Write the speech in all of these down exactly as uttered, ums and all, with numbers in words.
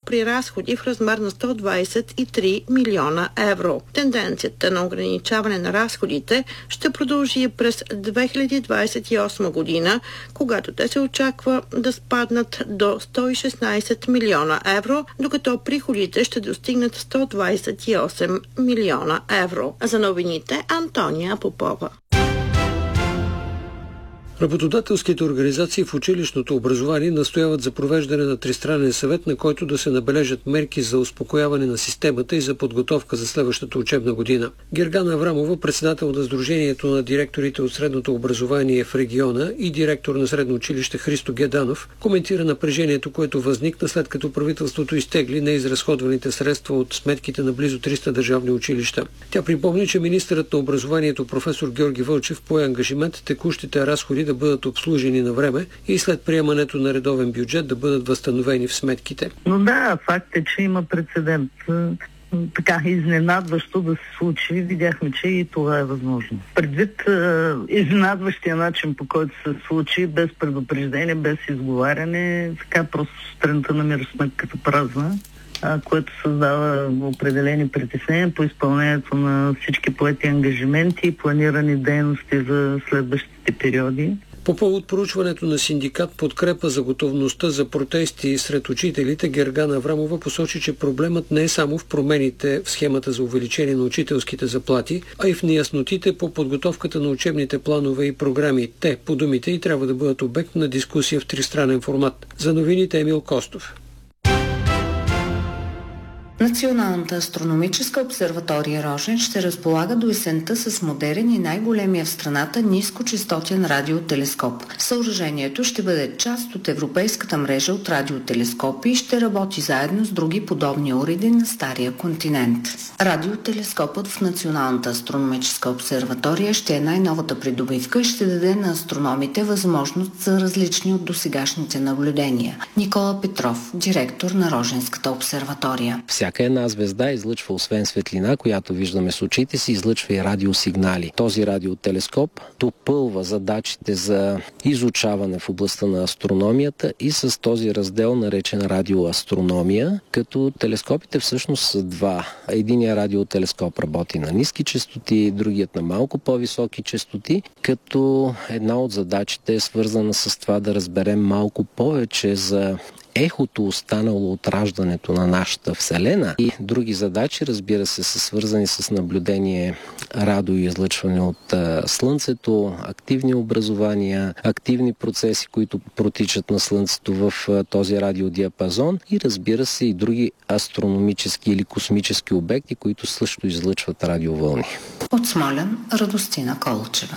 при разходи в размер на сто двадесет и три милиона евро. Тенденцията на ограничаване на разходите ще продължи през две хиляди двадесет и осма година, когато те се очаква да спаднат до сто и шестнадесет милиона евро, докато приходите ще достигнат сто двадесет и осем милиона евро. За новините Антония Попова. Работодателските организации в училищното образование настояват за провеждане на тристранен съвет, на който да се набележат мерки за успокояване на системата и за подготовка за следващата учебна година. Гергана Аврамова, председател на Сдружението на директорите от средното образование в региона и директор на средно училище Христо Геданов, коментира напрежението, което възникна след като правителството изтегли неизразходваните средства от сметките на близо триста държавни училища. Тя припомни, че министърът на образованието професор Георги Вълчев пое ангажимент текущите разходи да бъдат обслужени на време и след приемането на редовен бюджет да бъдат възстановени в сметките. Но да, факт е, че има прецедент. Така изненадващо да се случи. Видяхме, че и това е възможно. Предвид е, изненадващия начин, по който се случи, без предупреждение, без изговаряне, така просто страната намира сметката празна, а, което създава определени притеснения по изпълнението на всички поети ангажименти и планирани дейности за следващите периоди. По повод проучването на синдикат Подкрепа за готовността за протести сред учителите, Гергана Аврамова посочи, че проблемът не е само в промените в схемата за увеличение на учителските заплати, а и в неяснотите по подготовката на учебните планове и програми. Те, по думите й, трябва да бъдат обект на дискусия в тристранен формат. За новините Емил Костов. Националната астрономическа обсерватория Рожен ще разполага до есента с модерен и най-големия в страната нискочестотен радиотелескоп. Съоръжението ще бъде част от европейската мрежа от радиотелескопи и ще работи заедно с други подобни уреди на Стария континент. Радиотелескопът в Националната астрономическа обсерватория ще е най-новата придобивка и ще даде на астрономите възможност за различни от досегашните наблюдения. Никола Петров, директор на Роженската обсерватория. Всяка една звезда излъчва освен светлина, която виждаме с очите си, излъчва и радиосигнали. Този радиотелескоп допълва задачите за изучаване в областта на астрономията и с този раздел, наречен радиоастрономия, като телескопите всъщност са два. Единият радиотелескоп работи на ниски честоти, другият на малко по-високи честоти, като една от задачите е свързана с това да разберем малко повече за ехото, останало от раждането на нашата Вселена, и други задачи, разбира се, са свързани с наблюдение радиоизлъчване от а, Слънцето, активни образования, активни процеси, които протичат на Слънцето в а, този радиодиапазон, и разбира се и други астрономически или космически обекти, които също излъчват радиовълни. От Смолян, Радостина Колчева.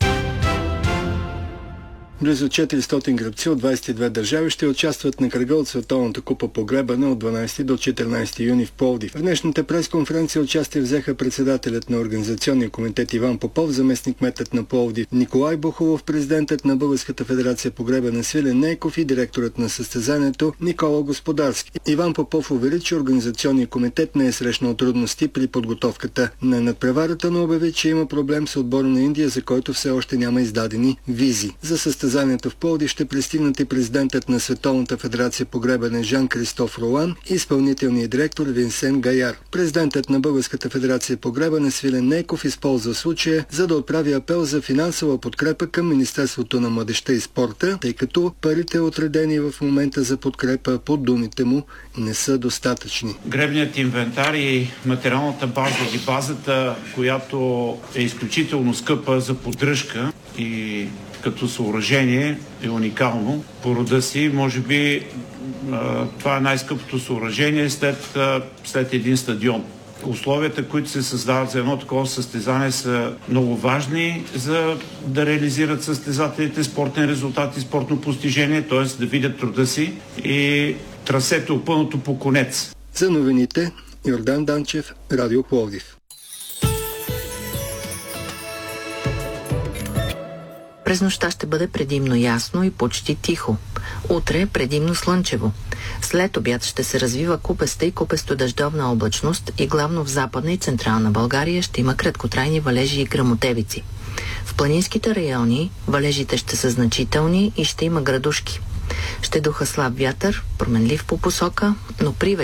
Близо четиристотин гребци от двадесет и две държави ще участват на кръга от Световната купа по гребане от дванадесети до четиринадесети юни в Пловдив. В днешната пресконференция участие взеха председателят на Организационния комитет Иван Попов, заместник-кметът на Пловдив Николай Бухолов, президентът на Българската федерация по гребане Свилен Нейков и директорът на състезанието Никола Господарски. Иван Попов увери, че Организационният комитет не е срещнал трудности при подготовката на надпреварата, но обяви, че има проблем с отбора на Индия, за който все още няма издадени визи. За състезанието в Пловдив ще пристигнат и президентът на Световната федерация по гребане Жан-Кристоф Ролан и изпълнителният директор Винсен Гаяр. Президентът на Българската федерация по гребане Свилен Нейков използва случая, за да отправи апел за финансова подкрепа към Министерството на младежта и спорта, тъй като парите, отредени в момента за подкрепа, по думите му, не са достатъчни. Гребният инвентар и материалната база или базата, която е изключително скъпа за поддръжка и като съоръжение е уникално по рода си. Може би това е най-скъпото съоръжение след, след един стадион. Условията, които се създават за едно такова състезание, са много важни, за да реализират състезателите спортен резултат и спортно постижение, т.е. да видят труда си и трасето опънато по конец. За новините Йордан Данчев, Радио Пловдив. През нощта ще бъде предимно ясно и почти тихо. Утре предимно слънчево. След обяд ще се развива купеста и купесто-дъждовна облачност и главно в Западна и Централна България ще има краткотрайни валежи и гръмотевици. В планинските райони валежите ще са значителни и ще има градушки. Ще духа слаб вятър, променлив по посока, но при